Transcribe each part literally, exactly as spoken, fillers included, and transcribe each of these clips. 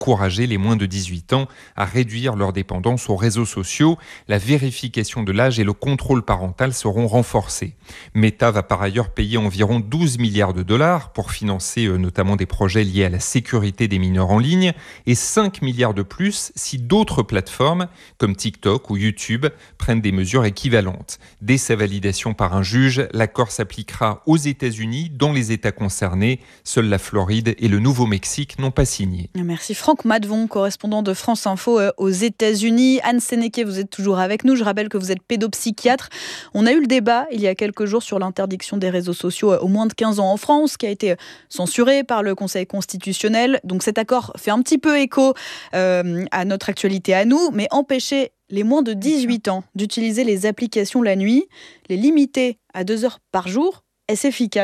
encourager les moins de dix-huit ans à réduire leur dépendance aux réseaux sociaux. La vérification de l'âge et le contrôle parental seront renforcés. Meta va par ailleurs payer environ douze milliards de dollars pour financer euh, notamment des projets liés à la sécurité des mineurs en ligne et cinq milliards de plus si d'autres plateformes comme TikTok ou YouTube prennent des mesures équivalentes. Dès sa validation par un juge, l'accord s'appliquera aux États-Unis, dans les États concernés. Seuls la Floride et le Nouveau-Mexique n'ont pas signé. Merci Franck Madvon, correspondant de France Info aux États-Unis. Anne Sénéquet, vous êtes toujours avec nous. Je rappelle que vous êtes pédopsychiatre. On a eu le débat il y a quelques jours sur l'interdiction des réseaux sociaux aux moins de quinze ans en France, qui a été censuré par le Conseil constitutionnel. Donc cet accord fait un petit peu écho euh, à notre actualité à nous, mais empêcher les moins de dix-huit ans d'utiliser les applications la nuit, les limiter à deux heures par jour, est-ce efficace ?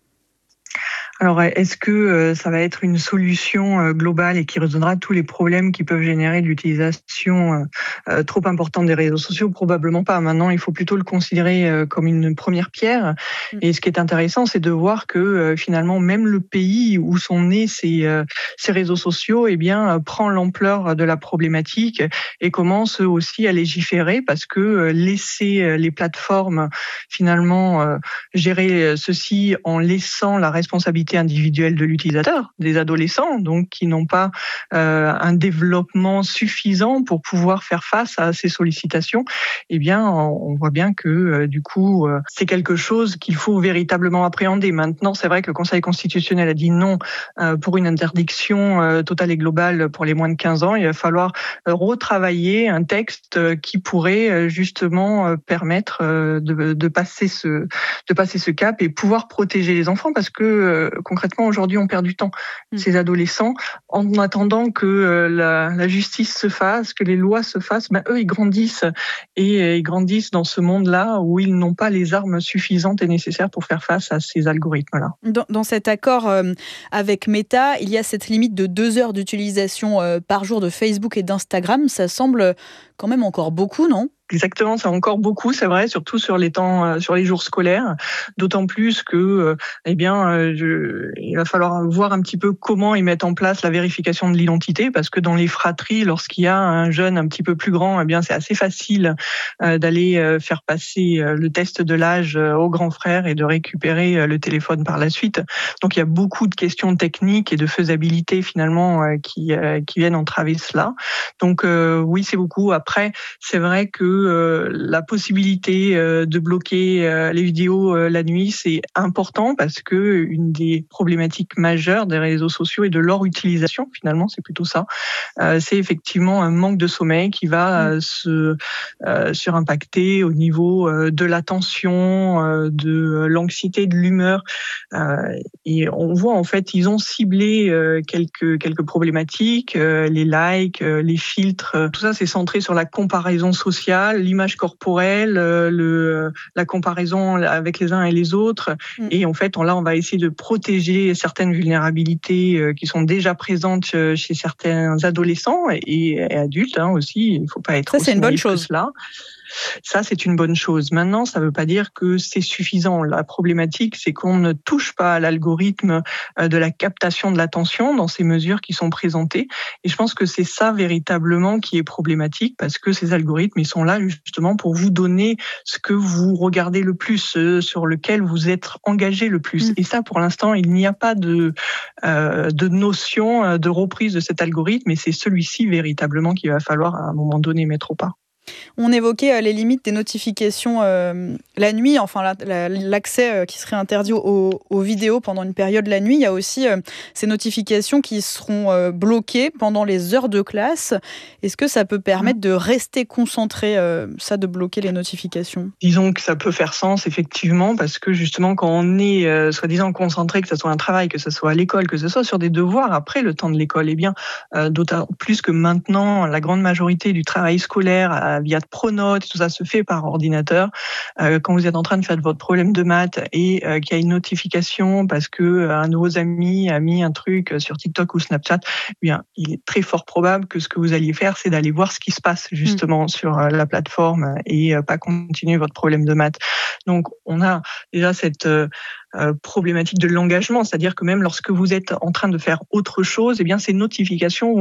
Alors, est-ce que euh, ça va être une solution euh, globale et qui résoudra tous les problèmes qui peuvent générer de l'utilisation euh, euh, trop importante des réseaux sociaux ? Probablement pas. Maintenant, il faut plutôt le considérer euh, comme une première pierre. Et ce qui est intéressant, c'est de voir que euh, finalement, même le pays où sont nés ces, euh, ces réseaux sociaux, eh bien, euh, prend l'ampleur de la problématique et commence aussi à légiférer parce que euh, laisser euh, les plateformes finalement euh, gérer ceci en laissant la responsabilité individuelle de l'utilisateur, des adolescents, donc qui n'ont pas euh, un développement suffisant pour pouvoir faire face à ces sollicitations, eh bien, on voit bien que euh, du coup, euh, c'est quelque chose qu'il faut véritablement appréhender. Maintenant, c'est vrai que le Conseil constitutionnel a dit non euh, pour une interdiction euh, totale et globale pour les moins de quinze ans. Il va falloir euh, retravailler un texte euh, qui pourrait euh, justement euh, permettre euh, de, de passer ce de passer ce cap et pouvoir protéger les enfants parce que euh, concrètement, aujourd'hui, on perd du temps. Mmh. Ces adolescents, en attendant que euh, la, la justice se fasse, que les lois se fassent, ben, eux, ils grandissent. Et euh, ils grandissent dans ce monde-là où ils n'ont pas les armes suffisantes et nécessaires pour faire face à ces algorithmes-là. Dans, dans cet accord euh, avec Meta, il y a cette limite de deux heures d'utilisation euh, par jour de Facebook et d'Instagram. Ça semble quand même encore beaucoup, non ? Exactement, c'est encore beaucoup, c'est vrai, surtout sur les temps, euh, sur les jours scolaires. D'autant plus que, euh, eh bien, euh, je, il va falloir voir un petit peu comment ils mettent en place la vérification de l'identité, parce que dans les fratries, lorsqu'il y a un jeune un petit peu plus grand, eh bien, c'est assez facile euh, d'aller euh, faire passer euh, le test de l'âge euh, au grand frère et de récupérer euh, le téléphone par la suite. Donc, il y a beaucoup de questions techniques et de faisabilité finalement euh, qui euh, qui viennent entraver cela. Donc, euh, oui, c'est beaucoup. Après, c'est vrai que Euh, la possibilité euh, de bloquer euh, les vidéos euh, la nuit, c'est important parce que une des problématiques majeures des réseaux sociaux et de leur utilisation, finalement, c'est plutôt ça, euh, c'est effectivement un manque de sommeil qui va euh, se euh, surimpacter au niveau euh, de l'attention, euh, de l'anxiété, de l'humeur. Euh, et on voit en fait, ils ont ciblé euh, quelques quelques problématiques, euh, les likes, euh, les filtres, euh, tout ça, c'est centré sur la comparaison sociale, l'image corporelle, le, la comparaison avec les uns et les autres. Mmh. Et en fait, on, là, on va essayer de protéger certaines vulnérabilités qui sont déjà présentes chez certains adolescents et, et adultes hein, aussi. Il ne faut pas être ça, c'est une bonne chose. Cela. Ça, c'est une bonne chose. Maintenant, ça ne veut pas dire que c'est suffisant. La problématique, c'est qu'on ne touche pas à l'algorithme de la captation de l'attention dans ces mesures qui sont présentées. Et je pense que c'est ça véritablement qui est problématique parce que ces algorithmes, ils sont là justement pour vous donner ce que vous regardez le plus, ce sur lequel vous êtes engagé le plus. Mmh. Et ça, pour l'instant, il n'y a pas de, euh, de notion de reprise de cet algorithme et c'est celui-ci véritablement qu'il va falloir à un moment donné mettre au pas. On évoquait les limites des notifications euh, la nuit, enfin la, la, l'accès euh, qui serait interdit aux, aux vidéos pendant une période la nuit. Il y a aussi euh, ces notifications qui seront euh, bloquées pendant les heures de classe. Est-ce que ça peut permettre de rester concentré, euh, ça de bloquer les notifications ? Disons que ça peut faire sens, effectivement, parce que justement, quand on est euh, soi-disant concentré, que ce soit un travail, que ce soit à l'école, que ce soit sur des devoirs après le temps de l'école, eh bien, euh, d'autant plus que maintenant, la grande majorité du travail scolaire euh, via Pronote, tout ça se fait par ordinateur. Euh, quand vous êtes en train de faire votre problème de maths et euh, qu'il y a une notification parce que euh, un de vos amis a mis un truc sur TikTok ou Snapchat, eh bien, il est très fort probable que ce que vous alliez faire, c'est d'aller voir ce qui se passe justement mmh. sur euh, la plateforme et euh, pas continuer votre problème de maths. Donc, on a déjà cette euh, euh, problématique de l'engagement, c'est-à-dire que même lorsque vous êtes en train de faire autre chose, eh bien, ces notifications